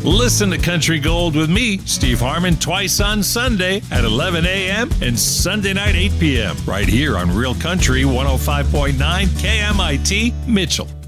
Listen to Country Gold with me, Steve Harmon, twice on Sunday at 11 a.m. and Sunday night 8 p.m. right here on Real Country 105.9 KMIT Mitchell.